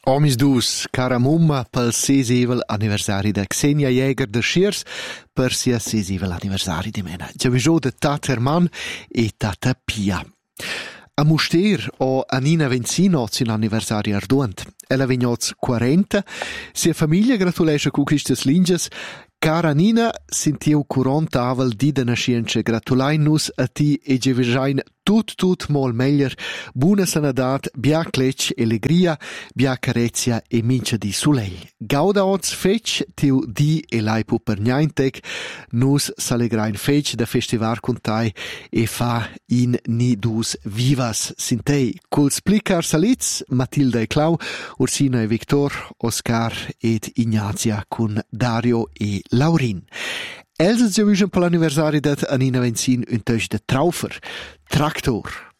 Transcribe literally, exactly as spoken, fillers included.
Omis dus, cara mumma pel sesivel anniversari da Xenia Jäger de Schiers per sia sesivel anniversari di mena. Giavisò de tat Herman e tata Pia. A Muster o a Nina Venzino sin anniversari arduant. Ella vignoz quaranta, sia famiglia gratulescha cu quistes linges. Cara Nina, sentiu curant avel di de nascienza gratulain nus a ti e gevejain tut tut mol meglier, buna sanadat, bia clec e legria, bia carezia e mincia di sulei. Gauda oz fec tiu di e lai pu per gnaintec, nus s'alegrain fec da festivar cuntai e fa in ni dus vivas sintei. Cul splicar salitz, Matilda e Clau, Ursina e Victor, Oscar ed Ignazia cun Dario e Laurin. Els giavischan per l'anniversari dat Anina Venzin un tøsch de Traufer, Traktor.